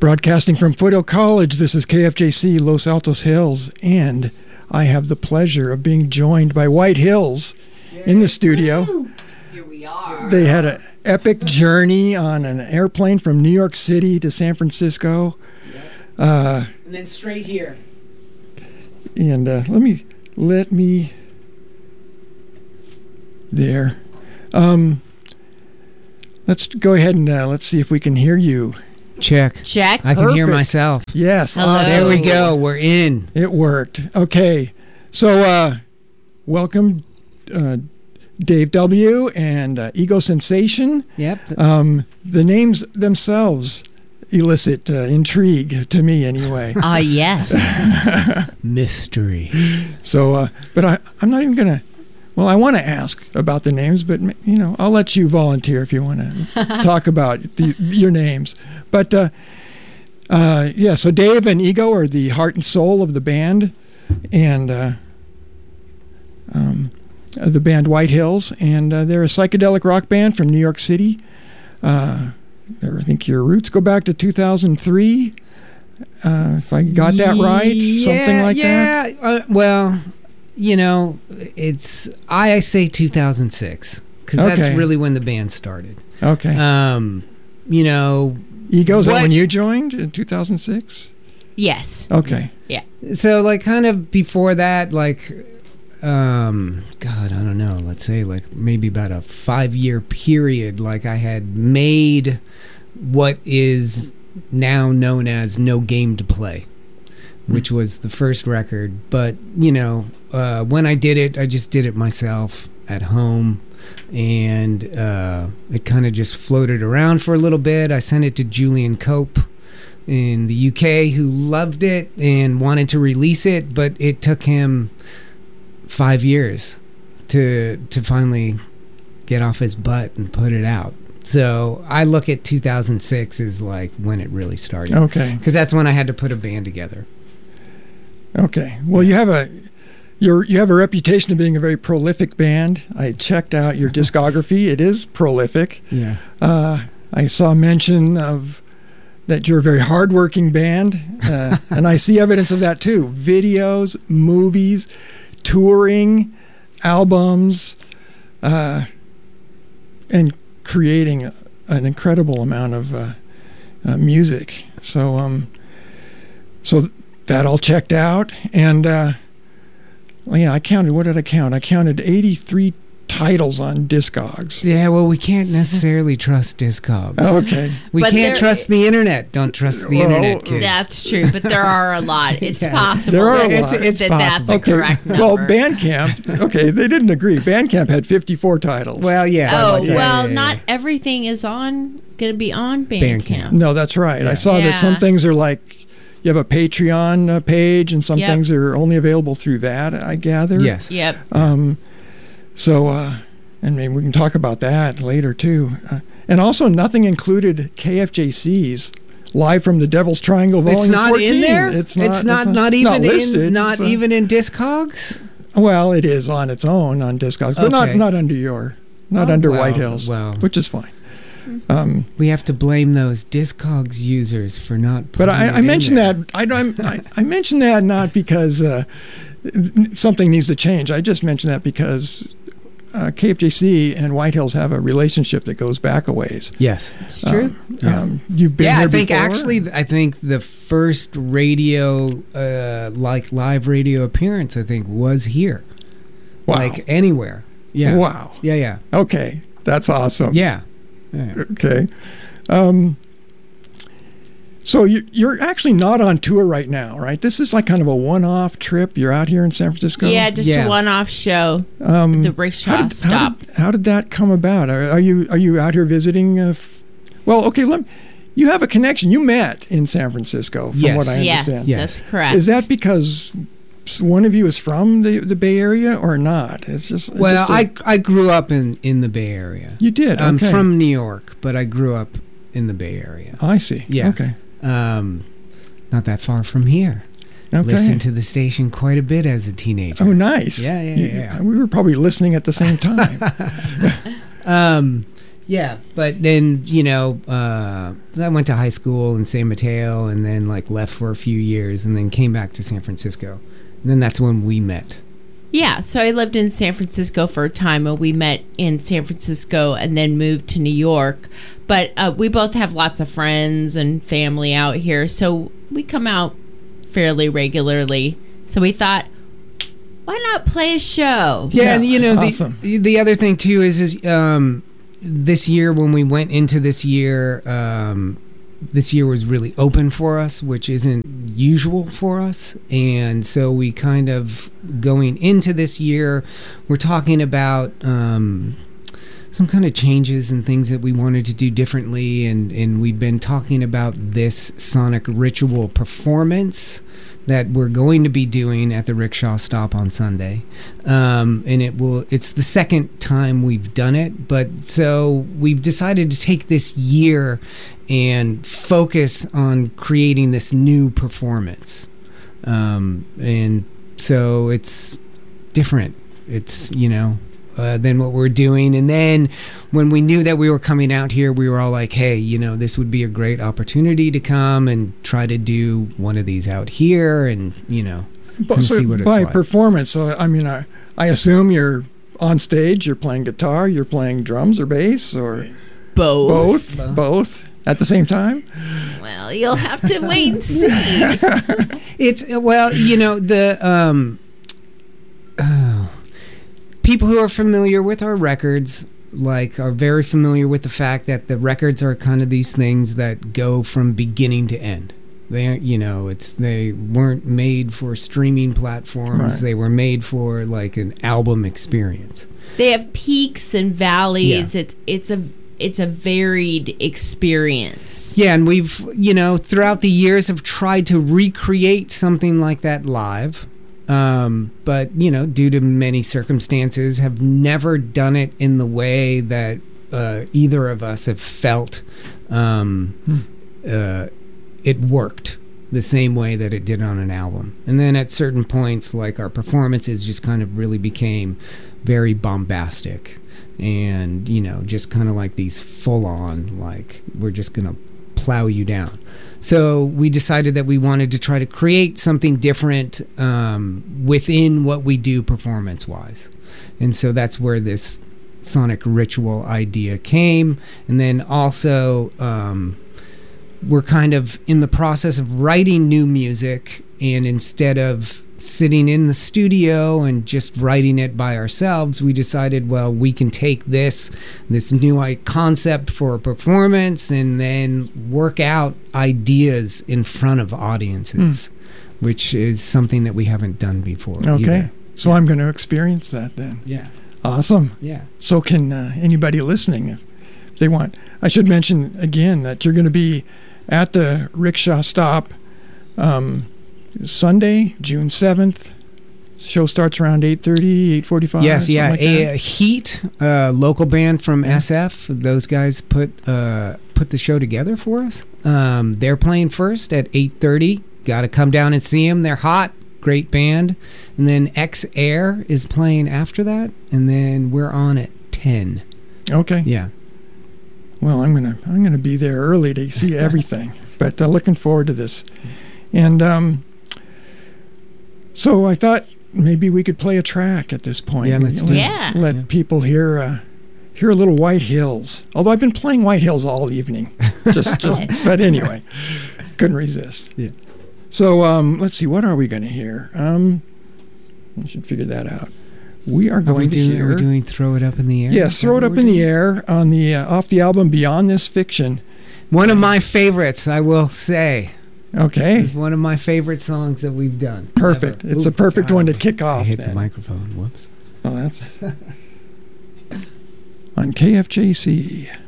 Broadcasting from Foothill College, this is KFJC Los Altos Hills, and I have the pleasure of being joined by White Hills in the studio. Here we are. They had an epic journey on an airplane from New York City to San Francisco. And then straight here. And let me there. Let's go ahead and let's see if we can hear you. Check. I can hear Perfect. myself. Yes. Hello. Awesome. There we go. We're in. It worked. Okay. So, welcome, Dave W. and Ego Sensation. Yep. The names themselves elicit intrigue to me anyway. Yes. Mystery. So, but I'm not even going to, well, I want to ask about the names, but, I'll let you volunteer if you want to talk about your names. But, so Dave and Ego are the heart and soul of the band, and the band White Hills, and they're a psychedelic rock band from New York City. I think your roots go back to 2003, if I got that right, something like that. Yeah, well, I say 2006 because that's Okay. really when the band started. Okay. Ego, is that when you joined in 2006? Yes. Okay. Yeah. So like kind of before that, like, God, I don't know, let's say like maybe about a 5-year period, like I had made what is now known as No Game to Play, which was the first record. But, when I did it, I just did it myself at home. And it kind of just floated around for a little bit. I sent it to Julian Cope in the UK, who loved it and wanted to release it, but it took him 5 years to finally get off his butt and put it out. So I look at 2006 as like when it really started. Okay. Because that's when I had to put a band together. Okay. Well, you have a reputation of being a very prolific band. I checked out your discography. It is prolific. Yeah. I saw mention of that you're a very hardworking band, and I see evidence of that too. Videos, movies, touring, albums, and creating an incredible amount of music. So that all checked out, and I counted. What did I count? I counted 83 titles on Discogs. Yeah, well, we can't necessarily trust Discogs. Okay. We But can't there- trust the internet. Don't trust the internet, kids. That's true, but there are a lot. It's Yeah. possible There are a that, lot. It's that's possible. a correct number. Well, Bandcamp. Okay, they didn't agree. Bandcamp had 54 titles. Well, yeah. Oh, yeah, well, yeah, yeah. not everything is going to be on Bandcamp. Bandcamp. No, that's right. I saw that some Yeah. things are like you have a Patreon page, and some Yep. things are only available through that. I gather. Yes. Yep. And maybe we can talk about that later too. And also, nothing included KFJC's Live from the Devil's Triangle Volume It's not 14. in there. It's not even listed. in. Not It's, even in Discogs. Well, it is on its own on Discogs, but Okay. not under your, not Oh, under well, White Hills, well. which is fine. We have to blame those Discogs users for not. But putting it I in mentioned there. that I mentioned that not because something needs to change. I just mentioned that because KFJC and White Hills have a relationship that goes back a ways. Yes. It's true. You've been Yeah, here I think before? I think the first radio, like live radio appearance, I think was here. Wow. Like anywhere. Yeah. Wow. Yeah. Okay, that's awesome. Yeah. Okay. So you're actually not on tour right now, right? This is like kind of a one-off trip. You're out here in San Francisco. Yeah, just Yeah. a one-off show. The rickshaw stop. How did that come about? Are you out here visiting? Well, okay. You have a connection. You met in San Francisco, from Yes. what I Yes, understand. Yes. that's correct. Is that because one of you is from the Bay Area or not? It's just Well, I grew up in the Bay Area. You did. I'm Okay. from New York, but I grew up in the Bay Area. I see. Yeah. Okay. Not that far from here. Okay. Listened to the station quite a bit as a teenager. Oh, nice. Yeah. We were probably listening at the same time. Yeah, but then, I went to high school in San Mateo and then like left for a few years and then came back to San Francisco. And then that's when we met. Yeah, so I lived in San Francisco for a time, and we met in San Francisco and then moved to New York. But we both have lots of friends and family out here, so we come out fairly regularly. So we thought, why not play a show? Yeah, and awesome. the other thing too is this year when we went into this year was really open for us, which isn't usual for us. And so we kind of, going into this year, we're talking about some kind of changes and things that we wanted to do differently. And we've been talking about this sonic ritual performance that we're going to be doing at the Rickshaw Stop on Sunday. And it's the second time we've done it, but so we've decided to take this year and focus on creating this new performance. And so it's different. It's, than what we're doing. And then when we knew that we were coming out here, we were all like, hey, this would be a great opportunity to come and try to do one of these out here and, and see what it's by like. Performance, so I assume you're on stage, you're playing guitar, you're playing drums or bass, or Both. Both at the same time? Well, you'll have to wait and see. People who are familiar with our records are very familiar with the fact that the records are kind of these things that go from beginning to end. They they weren't made for streaming platforms. Right. They were made for an album experience. They have peaks and valleys. Yeah. It's a varied experience. Yeah, and we've throughout the years have tried to recreate something like that live. But due to many circumstances, have never done it in the way that either of us have felt it worked the same way that it did on an album. And then at certain points, our performances just kind of really became very bombastic and just kind of like these full-on, we're just gonna plow you down. So we decided that we wanted to try to create something different within what we do performance-wise. And so that's where this sonic ritual idea came. And then also we're kind of in the process of writing new music, and instead of sitting in the studio and just writing it by ourselves, we decided, well, we can take this new concept for a performance and then work out ideas in front of audiences, which is something that we haven't done before. Okay. Either. So I'm going to experience that then. Yeah. Awesome. Yeah. So can anybody listening, if they want. I should mention again that you're going to be at the Rickshaw Stop Sunday, June 7th. Show starts around 8:30, 8:45. Yes, yeah. Like that. Heat, local band from SF. Those guys put the show together for us. They're playing first at 8:30. Got to come down and see them. They're hot. Great band. And then X Air is playing after that, and then we're on at 10. Okay. Yeah. Well, I'm gonna be there early to see everything, but looking forward to this. And so I thought maybe we could play a track at this point. Yeah, let's do it. Let people hear a little White Hills. Although I've been playing White Hills all evening, but anyway, couldn't resist. Yeah. So let's see, what are we going to hear? I should figure that out. We are going to hear. Are we doing "Throw It Up in the Air"? Yes, "Throw It Up in the Air" on the off the album Beyond This Fiction. One of my favorites, I will say. Okay. It's one of my favorite songs that we've done. Perfect. Ever. It's a perfect one to kick off. I hit then. the microphone. Whoops. Oh, that's on KFJC.